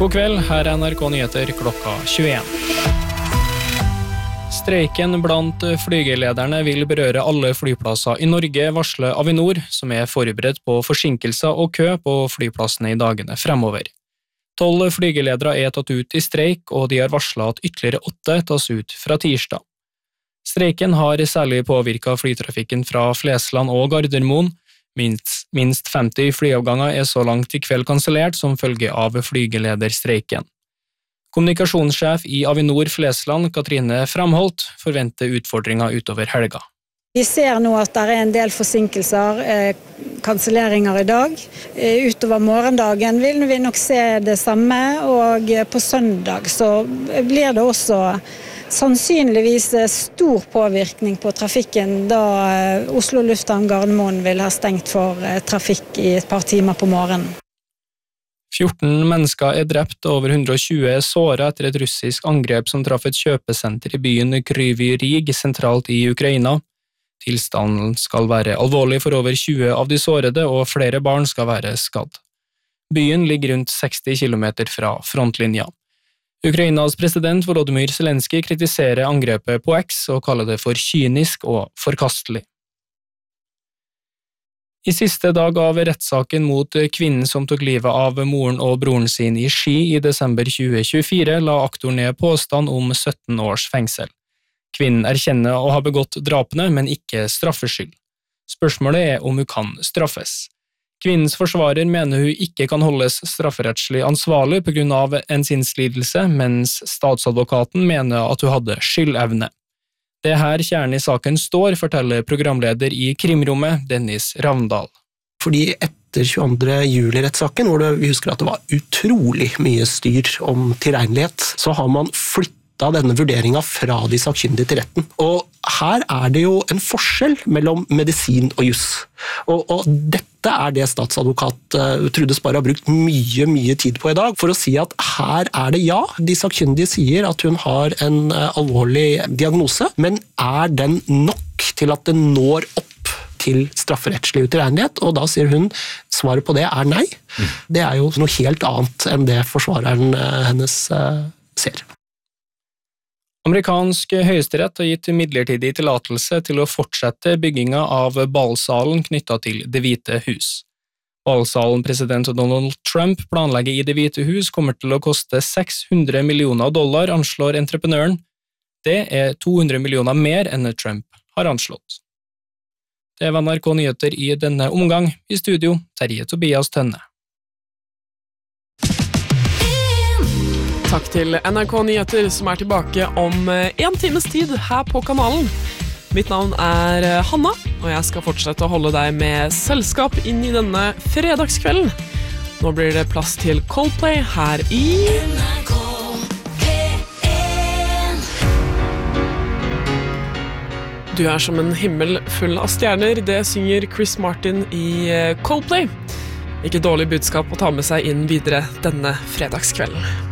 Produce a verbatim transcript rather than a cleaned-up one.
God kveld, her er N R K Nyheter klokka tjueen. Streiken blant flygelederne vil berøre alle flyplasser i Norge, varsler Avinor, som er forberedt på forsinkelser og kø på flyplassene i dagene fremover. Tolv flygeledere er tatt ut i streik, og de har varslet at ytterligere åtte tas ut fra tirsdag. Streiken har særlig påvirket flytrafikken fra Flesland og Gardermoen. Minst, minst femti flyavganger er så langt i kveld kansellert som følge av flygelederstreiken. Kommunikasjonssjef i Avinor Flesland, Katrine Framholt, forventer utfordringer utover helga. Vi ser nå at det er en del forsinkelser, eh, kanselleringer i dag. Eh, utover morgendagen vil vi nok se det samme, og på søndag så blir det også sannsynligvis stor påvirkning på trafikken da Oslo Lufthavn Gardermoen vil ha stengt for trafikk i et par timer på morgenen. fjorten mennesker er drept og over hundre og tjue er såret etter et russisk angrep som traff et kjøpesenter i byen Kryvyi Rih sentralt i Ukraina. Tilstanden skal være alvorlig for over tjue av de sårede, og flere barn skal være skadd. Byen ligger rundt seksti kilometer fra frontlinja. Ukrainas president Volodymyr Zelensky kritiserer angrepet på X og kaller det for kynisk og forkastelig. I siste dag av rettssaken mot kvinnen som tok livet av moren og broren sin i Ski i desember tjue tjuefire, la aktor ned påstand om sytten års fengsel. Kvinnen erkjenner å ha begått drapene, men ikke straffskyld. Spørsmålet er om hun kan straffes. Kvinnens forsvarer mener hun ikke kan holdes strafferettslig ansvarlig på grunn av en sinnslidelse, mens statsadvokaten mener at hun hadde skyldevne. Det er her kjernen i saken står, forteller programleder i Krimrommet, Dennis Ravndal. Fordi etter tjueandre juli-rettssaken, hvor det, vi husker at det var utrolig mye styr om tilregnelighet, så har man flyttet denne vurderingen fra de sakkyndige til retten. Og her er det jo en forskjell mellom medisin og juss. Og, og dette er det statsadvokat uh, Trude Sparre har brukt mye, mye tid på i dag, for å si at her er det ja. De sakkyndige sier at hun har en uh, alvorlig diagnose, men er den nok til at den når opp til strafferettslig utilregnelighet? Og da sier hun, svaret på det er nei. Mm. Det er jo noe helt annet enn det forsvareren uh, hennes uh, ser. Amerikansk høyesterett har gitt midlertidig tillatelse til å fortsette bygginga av ballsalen knyttet til Det hvite hus. Ballsalen president Donald Trump planlegger i Det hvite hus kommer til å koste seks hundre millioner dollar, anslår entreprenøren. Det er to hundre millioner mer enn Trump har anslått. Det var N R K Nyheter i denne omgang. I studio, Terje Tobias Tønne. Takk til N R K Nyheter, som er tilbake om en times tid her på kanalen. Mitt navn er Hanna, og jeg skal fortsette å holde deg med selskap inn i denne fredagskvelden. Nå blir det plass til Coldplay her i N R K P en. Du er som en himmel full av stjerner, det synger Chris Martin i Coldplay. Ikke dårlig budskap å ta med seg inn videre denne fredagskvelden.